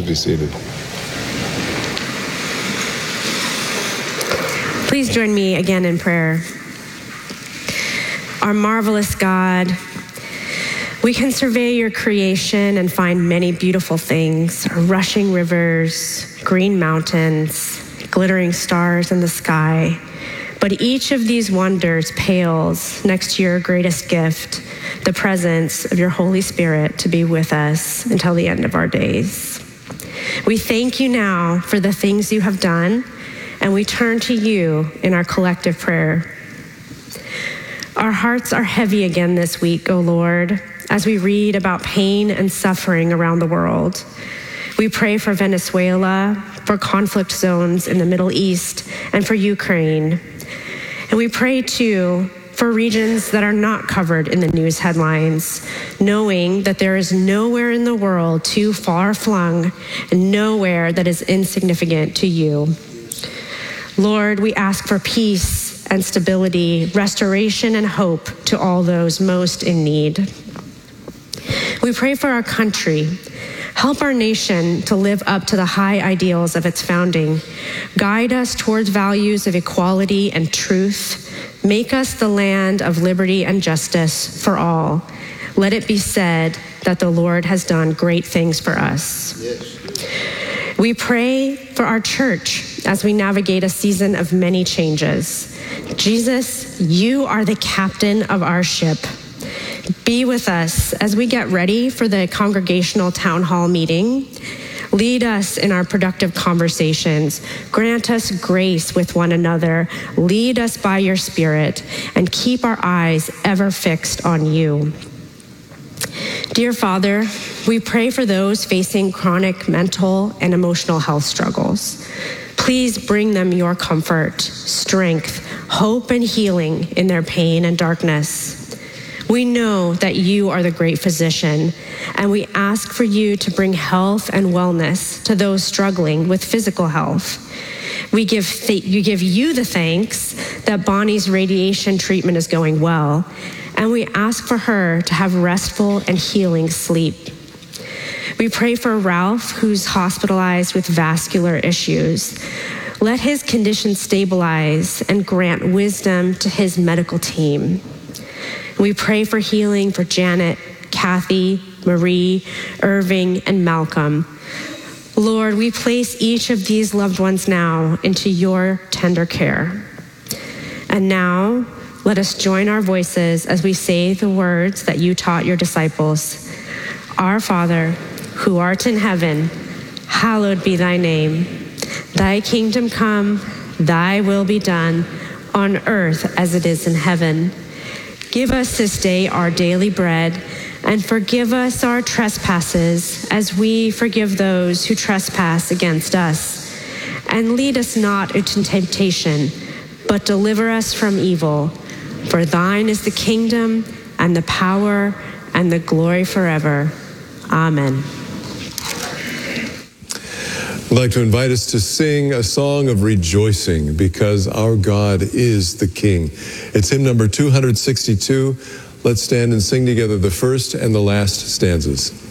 be seated. Please join me again in prayer. Our marvelous God, we can survey your creation and find many beautiful things, rushing rivers, green mountains, glittering stars in the sky. But each of these wonders pales next to your greatest gift, the presence of your Holy Spirit to be with us until the end of our days. We thank you now for the things you have done, and we turn to you in our collective prayer. Our hearts are heavy again this week, O Lord, as we read about pain and suffering around the world. We pray for Venezuela, for conflict zones in the Middle East, and for Ukraine. And we pray, too, for regions that are not covered in the news headlines, knowing that there is nowhere in the world too far flung and nowhere that is insignificant to you. Lord, we ask for peace and stability, restoration and hope to all those most in need. We pray for our country. Help our nation to live up to the high ideals of its founding. Guide us towards values of equality and truth. Make us the land of liberty and justice for all. Let it be said that the Lord has done great things for us. Yes. We pray for our church as we navigate a season of many changes. Jesus, you are the captain of our ship. Be with us as we get ready for the congregational town hall meeting. Lead us in our productive conversations. Grant us grace with one another. Lead us by your Spirit, and keep our eyes ever fixed on you. Dear Father, we pray for those facing chronic mental and emotional health struggles. Please bring them your comfort, strength, hope, and healing in their pain and darkness. We know that you are the great physician, and we ask for you to bring health and wellness to those struggling with physical health. We give you the thanks that Bonnie's radiation treatment is going well, and we ask for her to have restful and healing sleep. We pray for Ralph, who's hospitalized with vascular issues. Let his condition stabilize and grant wisdom to his medical team. We pray for healing for Janet, Kathy, Marie, Irving, and Malcolm. Lord, we place each of these loved ones now into your tender care. And now, let us join our voices as we say the words that you taught your disciples. Our Father, who art in heaven, hallowed be thy name. Thy kingdom come, thy will be done, on earth as it is in heaven. Give us this day our daily bread, and forgive us our trespasses as we forgive those who trespass against us. And lead us not into temptation, but deliver us from evil. For thine is the kingdom and the power and the glory forever. Amen. I'd like to invite us to sing a song of rejoicing because our God is the King. It's hymn number 262. Let's stand and sing together the first and the last stanzas.